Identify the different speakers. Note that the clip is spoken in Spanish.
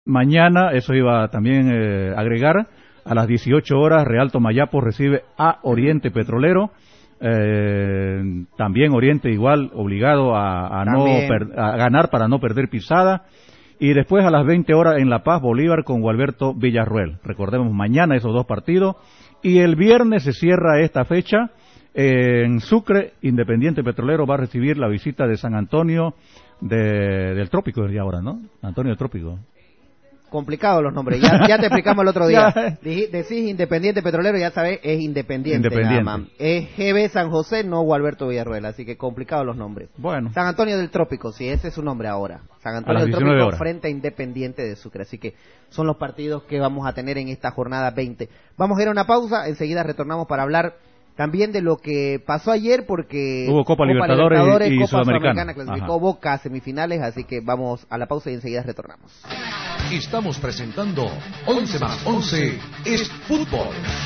Speaker 1: mañana, eso iba también a agregar, a las 18 horas Real Tomayapo recibe a Oriente Petrolero. También Oriente igual obligado a ganar para no perder pisada. Y después a las 20 horas en La Paz, Bolívar con Gualberto Villarroel. Recordemos mañana esos dos partidos. Y el viernes se cierra esta fecha. En Sucre, Independiente Petrolero va a recibir la visita de San Antonio del Trópico y ahora, ¿no? Antonio del Trópico.
Speaker 2: Complicados los nombres, ya te explicamos el otro día. Decís Independiente Petrolero, ya sabés, es Independiente. Nada más. Es GB San José, no Gualberto Villarroel, así que complicados los nombres.
Speaker 1: Bueno.
Speaker 2: San Antonio del Trópico, sí, ese es su nombre ahora. San Antonio del Trópico frente a Independiente de Sucre, así que son los partidos que vamos a tener en esta jornada 20. Vamos a ir a una pausa, enseguida retornamos para hablar también de lo que pasó ayer, porque
Speaker 1: hubo Copa Libertadores y
Speaker 2: Copa
Speaker 1: Sudamericana
Speaker 2: clasificó Boca a semifinales, así que vamos a la pausa y enseguida retornamos.
Speaker 3: Estamos presentando 11 más 11 es fútbol.